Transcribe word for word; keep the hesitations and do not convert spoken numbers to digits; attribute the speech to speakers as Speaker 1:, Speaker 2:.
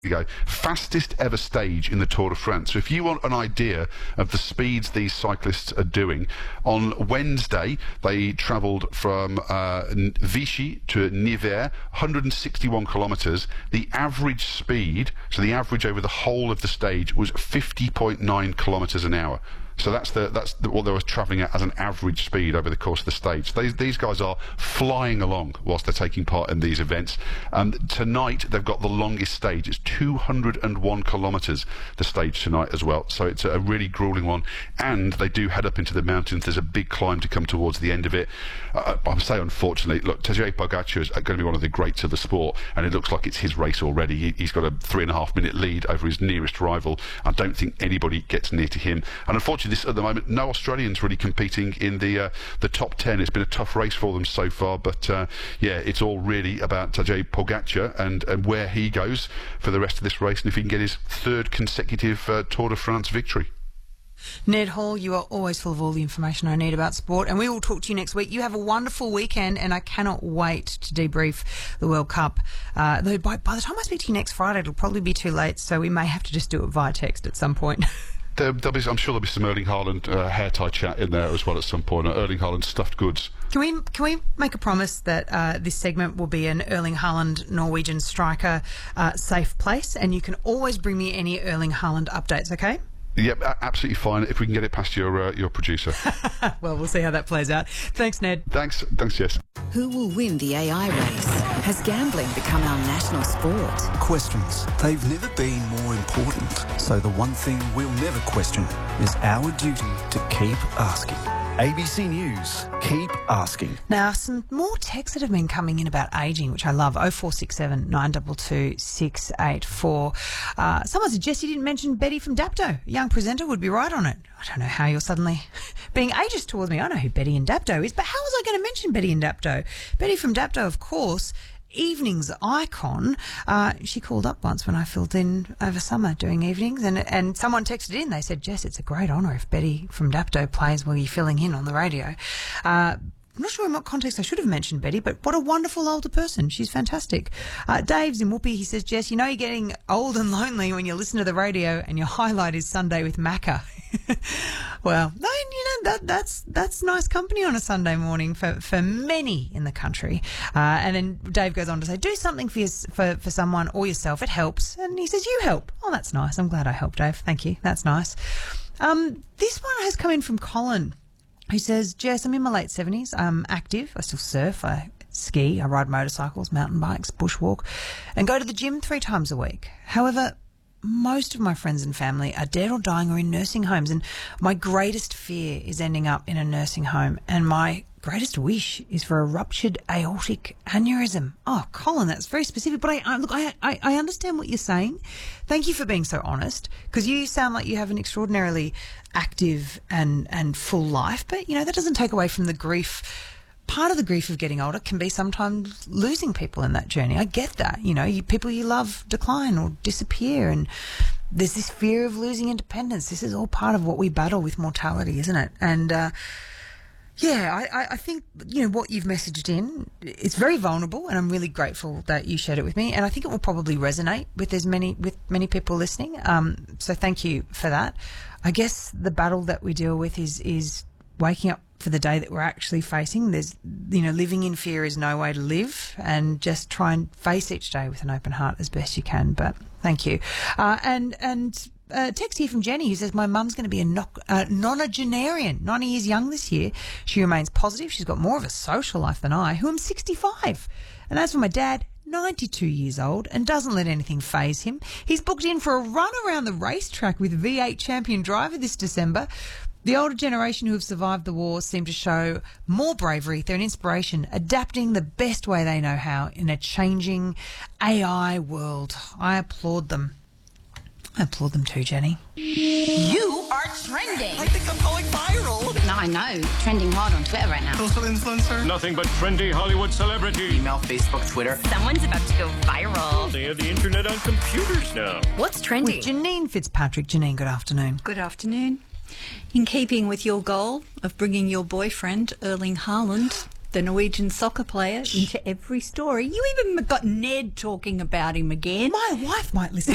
Speaker 1: You go, fastest ever stage in the Tour de France. So if you want an idea of the speeds these cyclists are doing, on Wednesday they travelled from uh, Vichy to Nevers, one hundred sixty-one kilometres. The average speed, so the average over the whole of the stage, was fifty point nine kilometres an hour. So that's the that's the, what they were travelling at as an average speed over the course of the stage. These, these guys are flying along whilst they're taking part in these events. Um, tonight they've got the longest stage. It's two hundred and one kilometres, the stage tonight as well. So it's a really gruelling one. And they do head up into the mountains. There's a big climb to come towards the end of it. Uh, I would say, unfortunately, look, Tadej Pogacar is going to be one of the greats of the sport, and it looks like it's his race already. He, he's got a three and a half minute lead over his nearest rival. I don't think anybody gets near to him. And unfortunately, this at the moment, no Australians really competing in the uh, the top ten. It's been a tough race for them so far, but uh, yeah, it's all really about Tadej Pogacar and, and where he goes for the rest of this race, and if he can get his third consecutive uh, Tour de France victory.
Speaker 2: Ned Hall, you are always full of all the information I need about sport, and we will talk to you next week. You have a wonderful weekend, and I cannot wait to debrief the World Cup. Uh, though by, by the time I speak to you next Friday, it'll probably be too late, so we may have to just do it via text at some point.
Speaker 1: There, there'll be, I'm sure there'll be some Erling Haaland uh, hair tie chat in there as well at some point. Uh, Erling Haaland stuffed goods.
Speaker 2: Can we can we make a promise that uh, this segment will be an Erling Haaland Norwegian striker uh, safe place, and you can always bring me any Erling Haaland updates, okay?
Speaker 1: Yep, absolutely fine if we can get it past your uh, your producer.
Speaker 2: Well, we'll see how that plays out. Thanks, Ned.
Speaker 1: Thanks, thanks, Jess.
Speaker 3: Who will win the A I race? Has gambling become our national sport?
Speaker 4: Questions. They've never been more important. So the one thing we'll never question is our duty to keep asking. A B C News, keep asking.
Speaker 2: Now, some more texts that have been coming in about ageing, which I love. oh four six seven, nine two two, six eight four. Uh, someone suggested you didn't mention Betty from Dapto. A young presenter would be right on it. I don't know how you're suddenly being ageist towards me. I know who Betty and Dapto is, but how was I going to mention Betty and Dapto? Betty from Dapto, of course, evenings icon. Uh, she called up once when I filled in over summer doing evenings, and and someone texted in. They said, Jess, it's a great honour if Betty from Dapto plays while you're filling in on the radio. Uh, I'm not sure in what context I should have mentioned Betty, but what a wonderful older person. She's fantastic. Uh, Dave's in Whoopi. He says, Jess, you know you're getting old and lonely when you listen to the radio and your highlight is Sunday with Macca. Well, no, you know, that, that's that's nice company on a Sunday morning for, for many in the country. Uh, and then Dave goes on to say, do something for, your, for for someone or yourself. It helps. And he says, you help. Oh, that's nice. I'm glad I helped, Dave. Thank you. That's nice. Um, this one has come in from Colin, who says, Jess, I'm in my late seventies. I'm active. I still surf. I ski. I ride motorcycles, mountain bikes, bushwalk, and go to the gym three times a week. However, most of my friends and family are dead or dying or in nursing homes, and my greatest fear is ending up in a nursing home, and my greatest wish is for a ruptured aortic aneurysm. Oh, Colin, that's very specific, but I, I look, I, I, I understand what you're saying. Thank you for being so honest, because you sound like you have an extraordinarily active and, and full life, but, you know, that doesn't take away from the grief. Part of the grief of getting older can be sometimes losing people in that journey. I get that. You know, you, people you love decline or disappear, and there's this fear of losing independence. This is all part of what we battle with mortality, isn't it? And, uh, yeah, I, I think, you know, what you've messaged in, it's very vulnerable, and I'm really grateful that you shared it with me, and I think it will probably resonate with as many, with many people listening. Um, so thank you for that. I guess the battle that we deal with is, is waking up for the day that we're actually facing. There's, you know, living in fear is no way to live, and just try and face each day with an open heart as best you can. But thank you. Uh, and, and, uh, text here from Jenny, who says, my mum's going to be a no- uh, nonagenarian, ninety years young this year. She remains positive. She's got more of a social life than I, who am sixty-five. And as for my dad, ninety-two years old, and doesn't let anything faze him. He's booked in for a run around the racetrack with V eight champion driver this December. The older generation who have survived the war seem to show more bravery. They're an inspiration, adapting the best way they know how in a changing A I world. I applaud them. I applaud them too, Jenny.
Speaker 5: You are trending.
Speaker 6: I think I'm going viral.
Speaker 5: No, I know. Trending hard on Twitter right now.
Speaker 6: Social influencer.
Speaker 7: Nothing but trendy Hollywood celebrity.
Speaker 6: Email, Facebook, Twitter.
Speaker 5: Someone's about to go viral.
Speaker 7: They have the internet on computers now.
Speaker 5: What's trending?
Speaker 2: With Janine Fitzpatrick. Janine, good afternoon.
Speaker 8: Good afternoon. In keeping with your goal of bringing your boyfriend, Erling Haaland, the Norwegian soccer player, into every story, you even got Ned talking about him again.
Speaker 2: My wife might listen